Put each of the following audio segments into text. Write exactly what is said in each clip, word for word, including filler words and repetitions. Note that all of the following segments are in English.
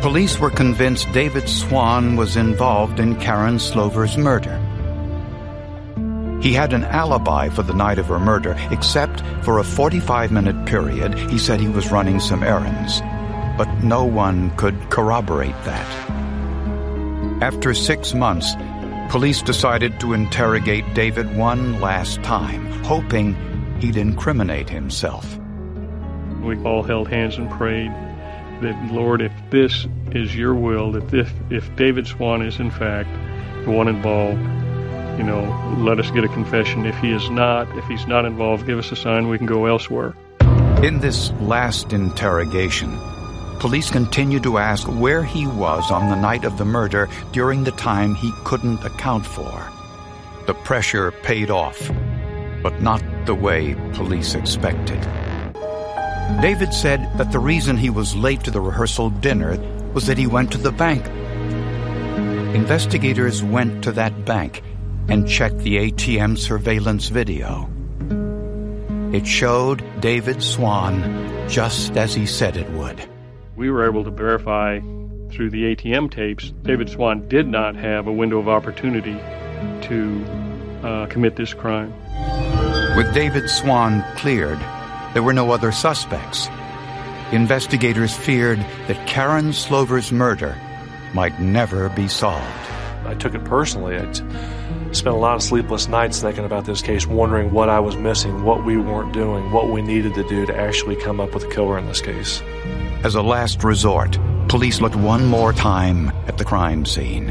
Police were convinced David Swan was involved in Karen Slover's murder. He had an alibi for the night of her murder, except for a forty-five minute period he said he was running some errands. But no one could corroborate that. After six months, police decided to interrogate David one last time, hoping he'd incriminate himself. We all held hands and prayed that, Lord, if this is your will, that if, if David Swan is in fact the one involved, you know, let us get a confession. If he is not, if he's not involved, give us a sign we can go elsewhere. In this last interrogation, police continued to ask where he was on the night of the murder during the time he couldn't account for. The pressure paid off, but not the way police expected. David said that the reason he was late to the rehearsal dinner was that he went to the bank. Investigators went to that bank and checked the A T M surveillance video. It showed David Swan just as he said it would. We were able to verify through the A T M tapes David Swan did not have a window of opportunity to uh, commit this crime. With David Swan cleared, there were no other suspects. Investigators feared that Karen Slover's murder might never be solved. I took it personally. I spent a lot of sleepless nights thinking about this case, wondering what I was missing, what we weren't doing, what we needed to do to actually come up with a killer in this case. As a last resort, police looked one more time at the crime scene.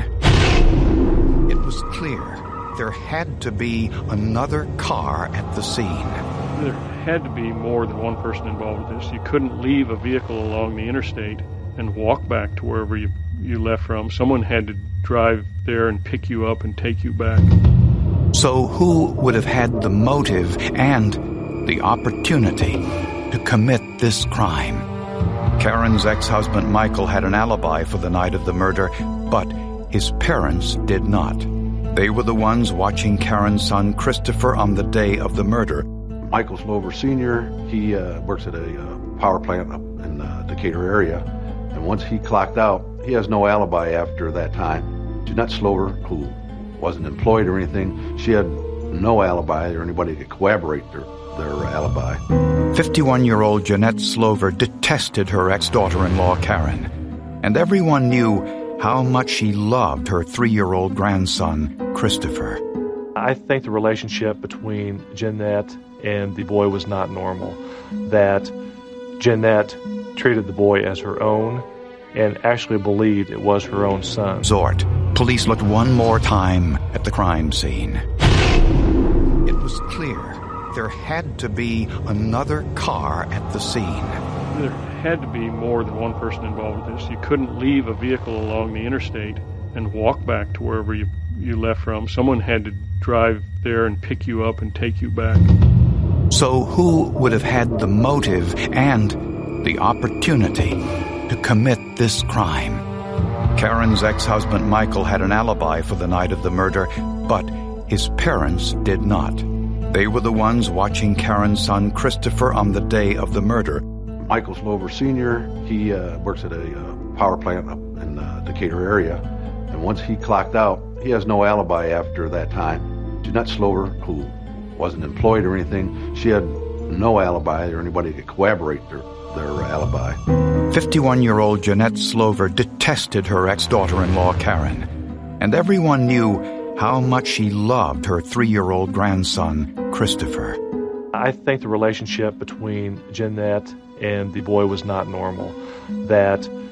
It was clear there had to be another car at the scene. There had to be more than one person involved with this. You couldn't leave a vehicle along the interstate and walk back to wherever you, you left from. Someone had to drive there and pick you up and take you back. So who would have had the motive and the opportunity to commit this crime? Karen's ex-husband Michael had an alibi for the night of the murder, but his parents did not. They were the ones watching Karen's son Christopher on the day of the murder. Michael Slover Senior, he uh, works at a uh, power plant up in the Decatur area, and once he clocked out, he has no alibi after that time. Jeanette Slover, who wasn't employed or anything, she had no alibi or anybody to corroborate their, their alibi. fifty-one-year-old Jeanette Slover detested her ex-daughter-in-law Karen, and everyone knew how much she loved her three-year-old grandson, Christopher. I think the relationship between Jeanette and the boy was not normal, that Jeanette treated the boy as her own and actually believed it was her own son. Resort. Police looked one more time at the crime scene. It was clear there had to be another car at the scene. There had to be more than one person involved with this. You couldn't leave a vehicle along the interstate and walk back to wherever you, you left from. Someone had to drive there and pick you up and take you back. So who would have had the motive and the opportunity to commit this crime? Karen's ex-husband Michael had an alibi for the night of the murder, but his parents did not. They were the ones watching Karen's son Christopher on the day of the murder. Michael Slover Senior, he uh, works at a uh, power plant up in the Decatur area, and once he clocked out, he has no alibi after that time. Jeanette Slover, who wasn't employed or anything, she had no alibi or anybody to corroborate their, their alibi. fifty-one-year-old Jeanette Slover detested her ex-daughter-in-law Karen, and everyone knew how much she loved her three-year-old grandson, Christopher. I think the relationship between Jeanette and the boy was not normal, that